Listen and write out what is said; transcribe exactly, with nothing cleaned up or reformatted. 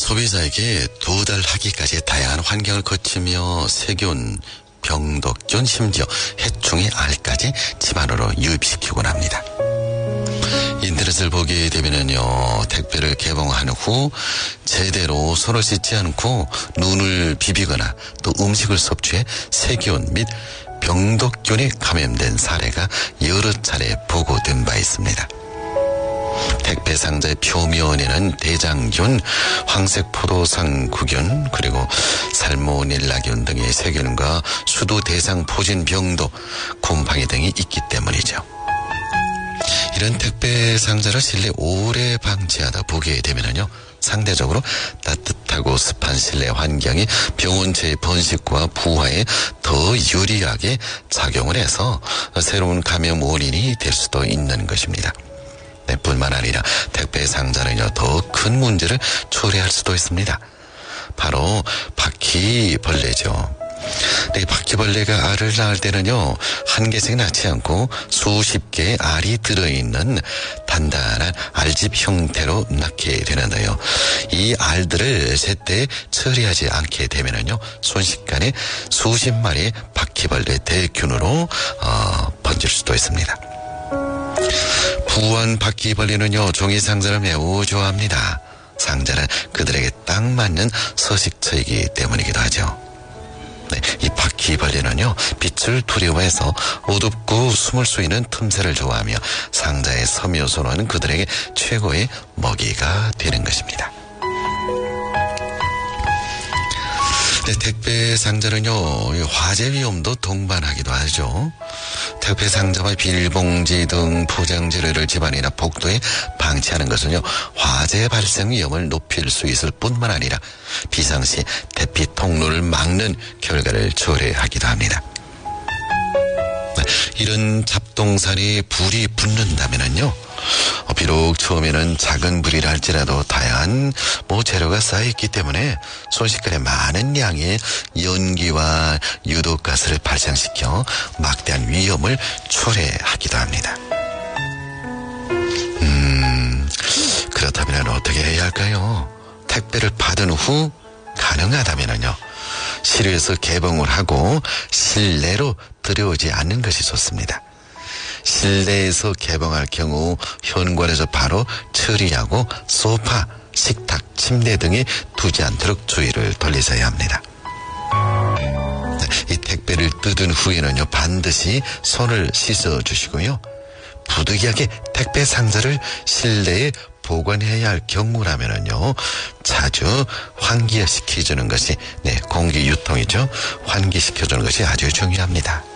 소비자에게 도달하기까지 다양한 환경을 거치며 세균, 병독균, 심지어 해충의 알까지 집안으로 유입시키곤 합니다. 인터넷을 보게 되면요, 택배를 개봉한 후 제대로 손을 씻지 않고 눈을 비비거나 또 음식을 섭취해 세균 및 병독균이 감염된 사례가 여러 차례 보고된 바 있습니다. 택배 상자의 표면에는 대장균, 황색포도상구균, 그리고 살모넬라균 등의 세균과 수두대상포진병도, 곰팡이 등이 있기 때문이죠. 이런 택배 상자를 실내 오래 방치하다 보게 되면요, 상대적으로 따뜻하고 습한 실내 환경이 병원체의 번식과 부화에 더 유리하게 작용을 해서 새로운 감염 원인이 될 수도 있는 것입니다. 네, 뿐만 아니라 택배 상자는요, 더 큰 문제를 초래할 수도 있습니다. 바로 바퀴벌레죠. 네, 바퀴벌레가 알을 낳을 때는요, 한 개씩 낳지 않고 수십 개의 알이 들어있는 단단한 알집 형태로 낳게 되는데요. 이 알들을 제때 처리하지 않게 되면은요, 순식간에 수십 마리의 바퀴벌레 대균으로 어, 번질 수도 있습니다. 부화한 바퀴벌레는요, 종이 상자를 매우 좋아합니다. 상자는 그들에게 딱 맞는 서식처이기 때문이기도 하죠. 네, 이 바퀴벌레는요, 빛을 두려워해서 어둡고 숨을 수 있는 틈새를 좋아하며 상자의 섬유소는 그들에게 최고의 먹이가 되는 것입니다. 네, 택배 상자는요, 화재 위험도 동반하기도 하죠. 택배 상자와 비닐봉지 등 포장 재료를 집안이나 복도에 방치하는 것은요, 화재 발생 위험을 높일 수 있을 뿐만 아니라 비상시 대피 통로를 막는 결과를 초래하기도 합니다. 이런 잡동사니 불이 붙는다면은요, 비록 처음에는 작은 불이라 할지라도 다양한 뭐 재료가 쌓여있기 때문에 순식간에 많은 양의 연기와 유독가스를 발생시켜 막대한 위험을 초래하기도 합니다. 음, 그렇다면 어떻게 해야 할까요? 택배를 받은 후 가능하다면요, 실외에서 개봉을 하고 실내로 들여오지 않는 것이 좋습니다. 실내에서 개봉할 경우 현관에서 바로 처리하고 소파, 식탁, 침대 등에 두지 않도록 주의를 돌리셔야 합니다. 이 택배를 뜯은 후에는요, 반드시 손을 씻어 주시고요, 부득이하게 택배 상자를 실내에 보관해야 할 경우라면은요, 자주 환기시켜주는 것이, 네, 공기 유통이죠. 환기시켜주는 것이 아주 중요합니다.